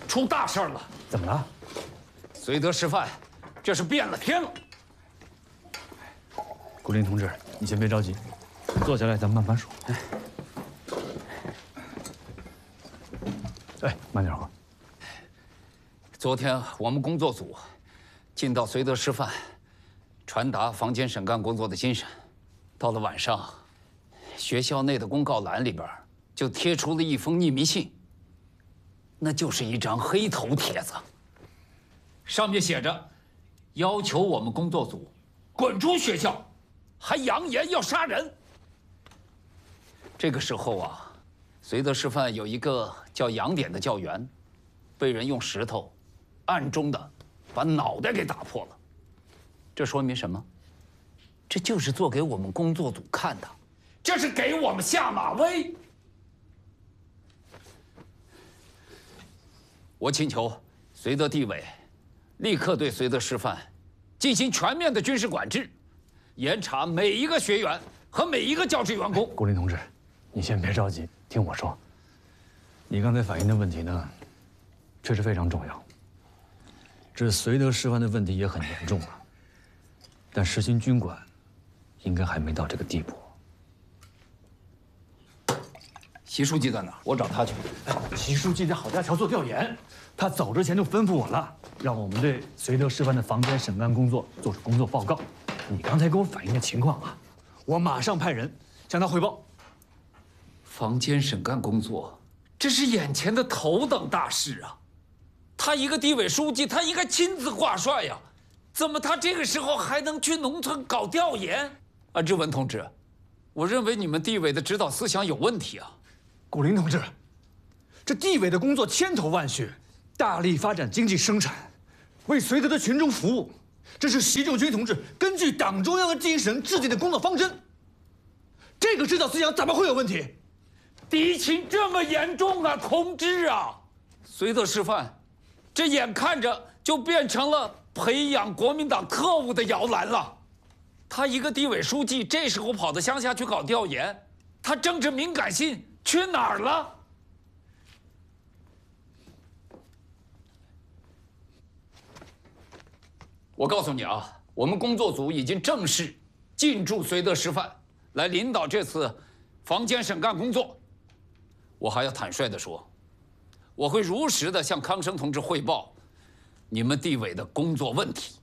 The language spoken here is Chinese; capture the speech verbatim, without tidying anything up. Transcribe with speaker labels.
Speaker 1: 出大事了！
Speaker 2: 怎么了？
Speaker 1: 绥德师范，这是变了天了！
Speaker 2: 顾林同志，你先别着急，坐下来，咱们慢慢说。哎，哎，慢点喝。
Speaker 1: 昨天我们工作组进到绥德师范，传达房间审干工作的精神。到了晚上，学校内的公告栏里边就贴出了一封匿名信。那就是一张黑头帖子，上面写着，要求我们工作组滚出学校，还扬言要杀人。这个时候啊，绥德师范有一个叫杨典的教员，被人用石头暗中的把脑袋给打破了。这说明什么？这就是做给我们工作组看的，这是给我们下马威。我请求绥德地委立刻对绥德师范进行全面的军事管制，严查每一个学员和每一个教职员工。
Speaker 2: 顾林同志，你先别着急，听我说。你刚才反映的问题呢，确实非常重要。这绥德师范的问题也很严重了，但实行军管，应该还没到这个地步。
Speaker 1: 习书记在哪儿？我找他去。
Speaker 2: 习书记在郝家桥做调研，他走之前就吩咐我了，让我们对绥德师范的房间审干工作做出工作报告。你刚才给我反映的情况啊，我马上派人向他汇报。
Speaker 1: 房间审干工作，这是眼前的头等大事啊！他一个地委书记，他应该亲自挂帅呀，怎么他这个时候还能去农村搞调研？啊，志文同志，我认为你们地委的指导思想有问题啊！
Speaker 2: 顾林同志，这地委的工作千头万绪，大力发展经济生产，为绥德的群众服务，这是习仲勋同志根据党中央的精神制定的工作方针。这个指导思想怎么会有问题？
Speaker 1: 敌情这么严重啊，同志啊！绥德师范，这眼看着就变成了培养国民党特务的摇篮了。他一个地委书记，这时候跑到乡下去搞调研，他政治敏感性去哪儿了？我告诉你啊，我们工作组已经正式进驻绥德师范，来领导这次房间审干工作。我还要坦率地说，我会如实地向康生同志汇报你们地委的工作问题。